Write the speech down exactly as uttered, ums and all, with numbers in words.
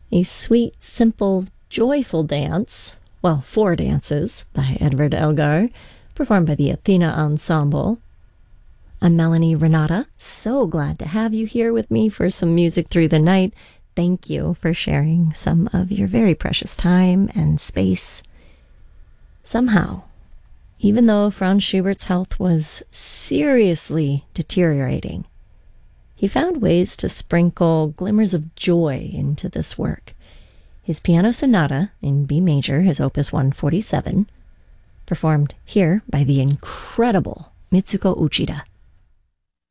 A sweet, simple, joyful dance, well, four dances by Edward Elgar, performed by the Athena Ensemble. I'm Melanie Renata, so glad to have you here with me for some music through the night. Thank you for sharing some of your very precious time and space. Somehow, even though Franz Schubert's health was seriously deteriorating, he found ways to sprinkle glimmers of joy into this work. His piano sonata in B major, his opus one forty-seven, performed here by the incredible Mitsuko Uchida.